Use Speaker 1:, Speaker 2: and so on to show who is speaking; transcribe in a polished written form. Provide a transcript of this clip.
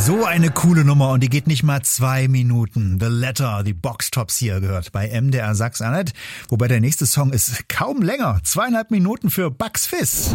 Speaker 1: So eine coole Nummer und die geht nicht mal 2 Minuten. The Letter, die Boxtops hier gehört bei MDR Sachsen-Anhalt. Wobei der nächste Song ist kaum länger. 2,5 Minuten für Bucks Fizz.